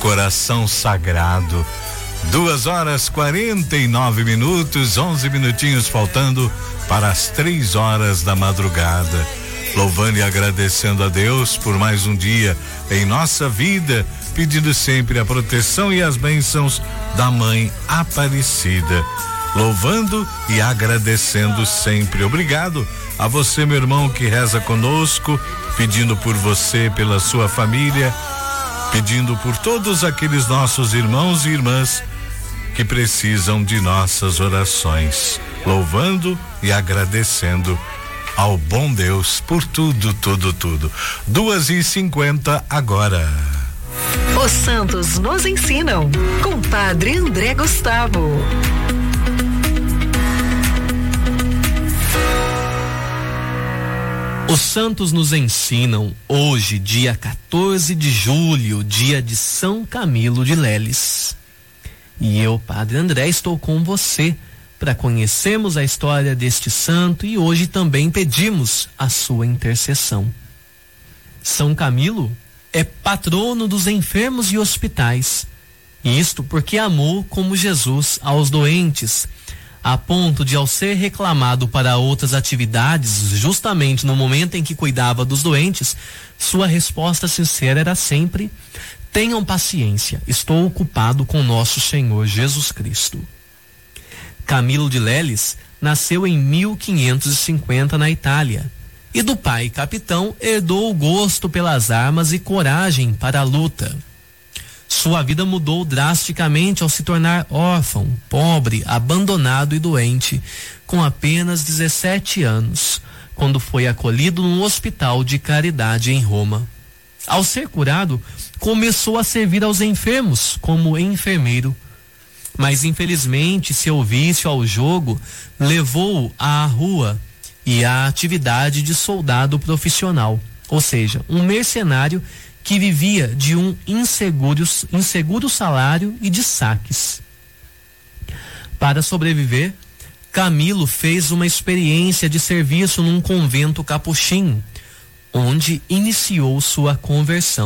coração sagrado. 2h49, 11 minutinhos faltando para as 3h da madrugada. Louvando e agradecendo a Deus por mais um dia em nossa vida, pedindo sempre a proteção e as bênçãos da Mãe Aparecida. Louvando e agradecendo sempre. Obrigado a você, meu irmão, que reza conosco, pedindo por você, pela sua família, pedindo por todos aqueles nossos irmãos e irmãs que precisam de nossas orações, louvando e agradecendo ao bom Deus por tudo. 2h50 agora. Os santos nos ensinam, com Padre André Gustavo. Os santos nos ensinam hoje, dia 14 de julho, dia de São Camilo de Leles. E eu, Padre André, estou com você para conhecermos a história deste santo e hoje também pedimos a sua intercessão. São Camilo é patrono dos enfermos e hospitais. Isto porque amou como Jesus aos doentes, a ponto de, ao ser reclamado para outras atividades, justamente no momento em que cuidava dos doentes, sua resposta sincera era sempre: tenham paciência, estou ocupado com nosso Senhor Jesus Cristo. Camilo de Leles nasceu em 1550 na Itália e do pai capitão herdou o gosto pelas armas e coragem para a luta. Sua vida mudou drasticamente ao se tornar órfão, pobre, abandonado e doente, com apenas 17 anos, quando foi acolhido num hospital de caridade em Roma. Ao ser curado, começou a servir aos enfermos como enfermeiro. Mas infelizmente seu vício ao jogo levou-o à rua e à atividade de soldado profissional, ou seja, um mercenário que vivia de um inseguro salário e de saques. Para sobreviver, Camilo fez uma experiência de serviço num convento capuchinho, onde iniciou sua conversão.